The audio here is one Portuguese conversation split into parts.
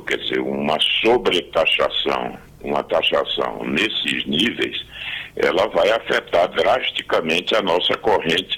quer dizer, uma sobretaxação, uma taxação nesses níveis, ela vai afetar drasticamente a nossa corrente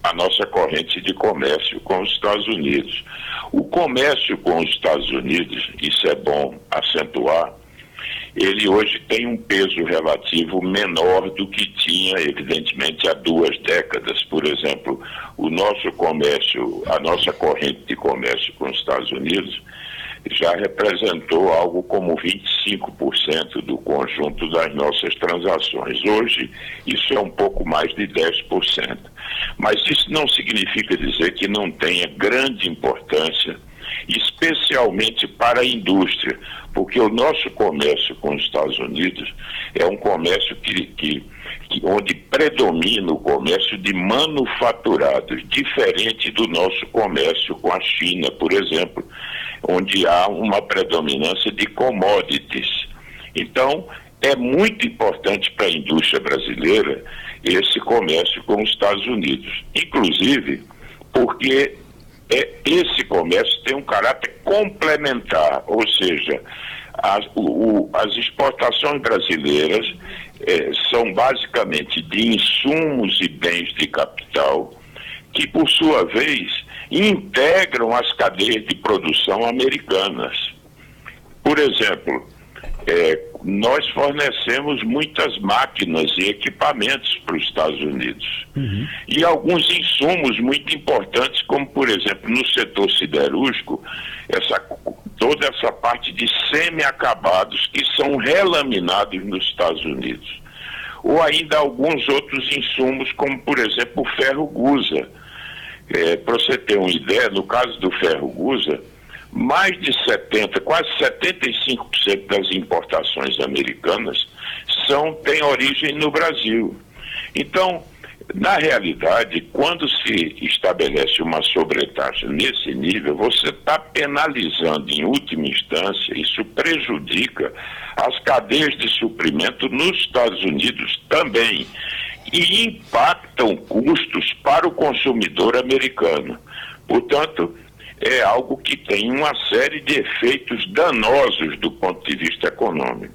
de comércio com os Estados Unidos. O comércio com os Estados Unidos, isso é bom acentuar, ele hoje tem um peso relativo menor do que tinha, evidentemente, há 2 décadas. Por exemplo, o nosso comércio, a nossa corrente de comércio com os Estados Unidos já representou algo como 25% do conjunto das nossas transações. Hoje, isso é um pouco mais de 10%. Mas isso não significa dizer que não tenha grande importância, especialmente para a indústria, porque o nosso comércio com os Estados Unidos é um comércio onde predomina o comércio de manufaturados, diferente do nosso comércio com a China, por exemplo, onde há uma predominância de commodities. Então, é muito importante para a indústria brasileira esse comércio com os Estados Unidos, inclusive porque esse comércio tem um caráter complementar, ou seja, as exportações brasileiras são basicamente de insumos e bens de capital que, por sua vez, integram as cadeias de produção americanas. Por exemplo, nós fornecemos muitas máquinas e equipamentos para os Estados Unidos. Uhum. E alguns insumos muito importantes, como, por exemplo, no setor siderúrgico, toda essa parte de semi-acabados que são relaminados nos Estados Unidos. Ou ainda alguns outros insumos, como, por exemplo, o ferro-gusa. Para você ter uma ideia, no caso do ferro-gusa, mais de 70%, quase 75% das importações americanas têm origem no Brasil. Então, na realidade, quando se estabelece uma sobretaxa nesse nível, você está penalizando, em última instância, isso prejudica as cadeias de suprimento nos Estados Unidos também e impactam custos para o consumidor americano. Portanto, é algo que tem uma série de efeitos danosos do ponto de vista econômico.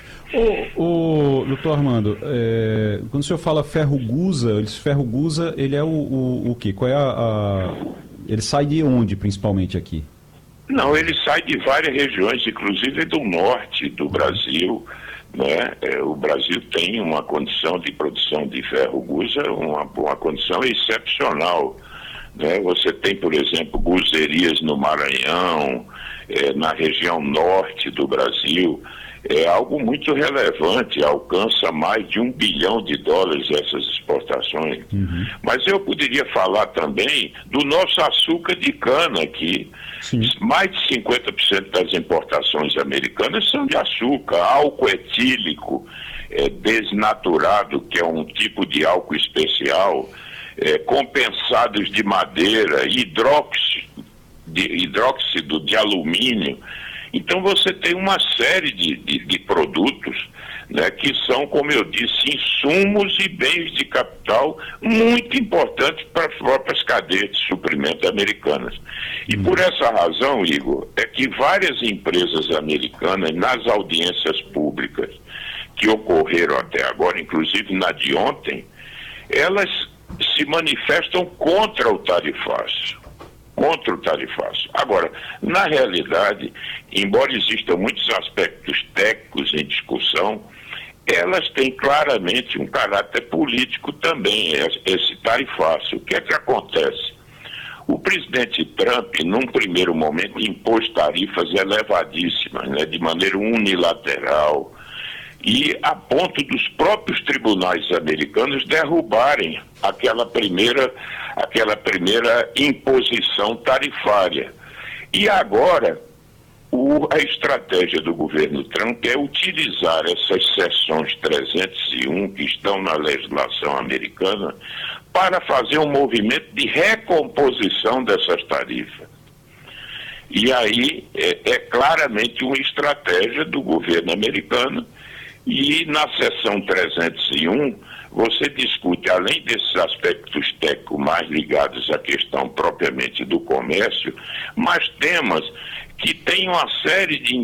Doutor Armando, quando o senhor fala ferro-gusa, ele é o quê? Qual é ele sai de onde, principalmente, aqui? Não, ele sai de várias regiões, inclusive do norte do Brasil, né? O Brasil tem uma condição de produção de ferro-gusa, uma condição excepcional. Você tem, por exemplo, guserias no Maranhão, na região norte do Brasil. É algo muito relevante, alcança mais de $1 bilhão essas exportações. Uhum. Mas eu poderia falar também do nosso açúcar de cana, que mais de 50% das importações americanas são de açúcar, álcool etílico, desnaturado, que é um tipo de álcool especial, compensados de madeira, hidróxido de alumínio. Então você tem uma série de produtos, né, que são, como eu disse, insumos e bens de capital muito importantes para as próprias cadeias de suprimento americanas. E por essa razão, Igor, é que várias empresas americanas, nas audiências públicas que ocorreram até agora, inclusive na de ontem, elas se manifestam contra o tarifaço. Agora, na realidade, embora existam muitos aspectos técnicos em discussão, elas têm claramente um caráter político também, esse tarifaço. O que é que acontece? O presidente Trump, num primeiro momento, impôs tarifas elevadíssimas, né, de maneira unilateral, e a ponto dos próprios tribunais americanos derrubarem aquela primeira imposição tarifária. E agora, a estratégia do governo Trump é utilizar essas seções 301 que estão na legislação americana para fazer um movimento de recomposição dessas tarifas. E aí é claramente uma estratégia do governo americano. E na seção 301, você discute, além desses aspectos técnicos mais ligados à questão propriamente do comércio, mas temas que têm uma série de